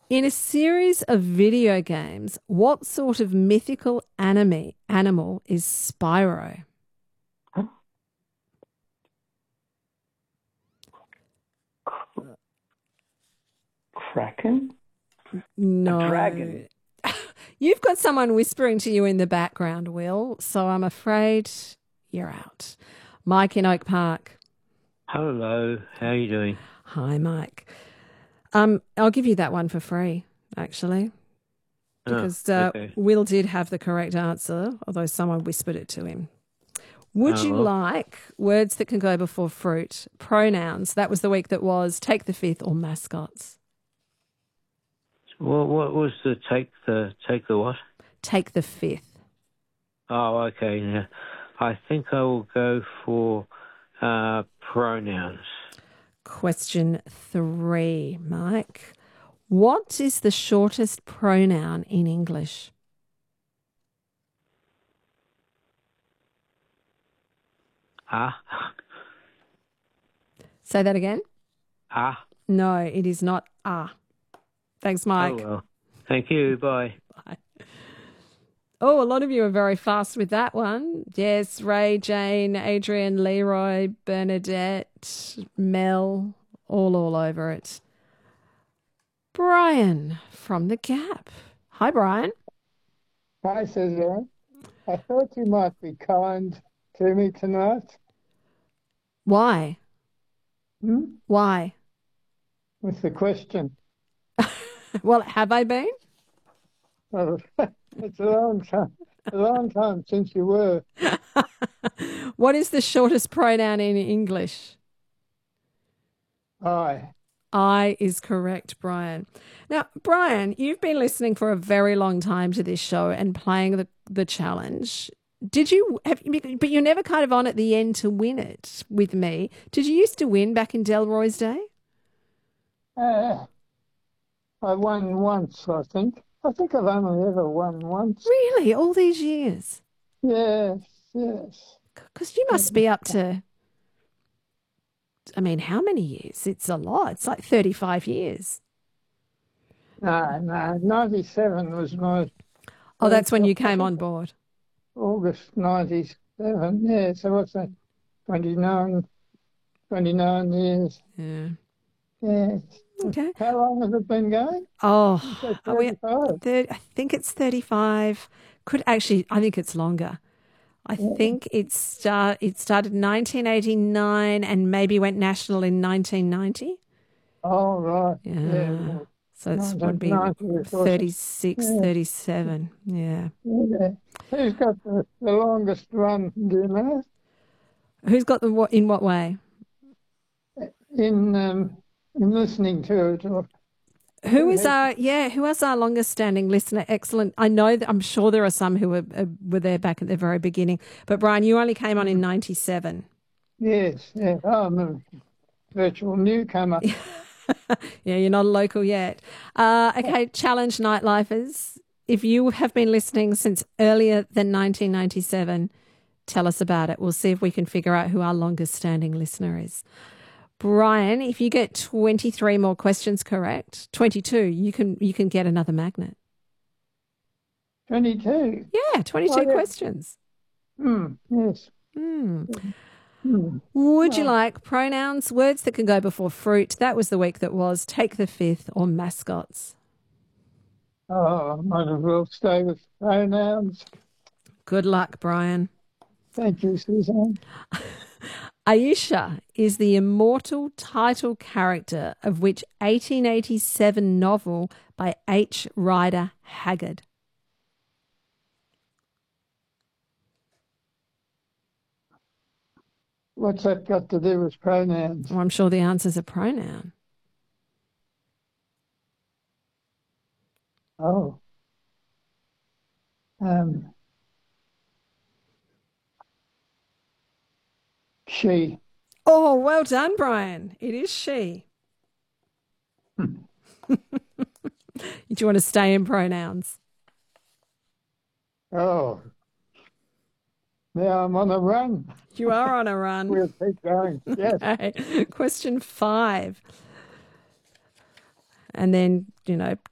In a series of video games, what sort of mythical animal is Spyro? Kraken? A No. dragon? You've got someone whispering to you in the background, Will, so I'm afraid you're out. Mike in Oak Park. Hello, how are you doing? Hi, Mike. I'll give you that one for free, actually, Oh, because okay. Will did have the correct answer, although someone whispered it to him. Would Oh, you well. like words that can go before fruit, pronouns? That was the week that was take the fifth or mascots. What was the take the what? Take the fifth. Oh, okay. Yeah. I think I will go for pronouns. Question 3, Mike. What is the shortest pronoun in English? Ah, Say that again. ah. No, it is not ah. Thanks, Oh Mike. well. Thank you. Bye. Oh, a lot of you are very fast with that one. Yes, Ray, Jane, Adrian, Leroy, Bernadette, Mel, all over it. Brian from the Gap. Hi, Brian. Hi, Suzanne. I thought you might be kind to me tonight. Why? Hmm? Why? With the question. Well, have I been? Well, it's a long time since you were. What is the shortest pronoun in English? I. I is correct, Brian. Now, Brian, you've been listening for a very long time to this show and playing the challenge. Did you have? But you're never kind of on at the end to win it with me. Did you used to win back in Delroy's day? Uh, I won once, I think. I think I've only ever won once. Really, all these years? Yes, yes. Because you must be up to. I mean, how many years? It's a lot. It's like 35 years. No, 97 was my Oh, that's first, when you I came think on board. August 97. Yeah, so what's that? 29 years. Yeah. Yes. Okay. How long has it been going? You Oh, said are we? 35. I think it's 35. Could actually, I think it's longer. I Yeah. think it started 1989 and maybe went national in 1990. Oh, right. Yeah. Yeah. Well, So it would be 1990, of course. 36, Yeah. 37. Yeah. Yeah. Who's got the longest run, do you know? Who's got the what in what way? In um, in listening to it. Or Who who is has, our longest standing listener? Excellent. I know that I'm sure there are some who were there back at the very beginning. But Brian, you only came on in 97. yes, yeah. Oh, I'm a virtual newcomer. Yeah, you're not a local yet. Okay, challenge nightlifers. If you have been listening since earlier than 1997, tell us about it. We'll see if we can figure out who our longest standing listener is. Brian, if you get 23 more questions correct, 22, you can get another magnet. 22. Yeah, 22 Oh, yeah. questions. Yes. Hmm. Hmm. Would you Oh, like pronouns, words that can go before fruit? That was the week that was take the fifth or mascots. I might as well stay with pronouns. Good luck, Brian. Thank you, Suzanne. Aisha is the immortal title character of which 1887 novel by H. Rider Haggard? What's that got to do with pronouns? Well, I'm sure the answer's a pronoun. Oh, um, she. Oh, well done, Brian. It is she. Do you want to stay in pronouns? Oh, now I'm on a run. You are on a run. We'll keep going. Yes. Okay. Question 5. And then,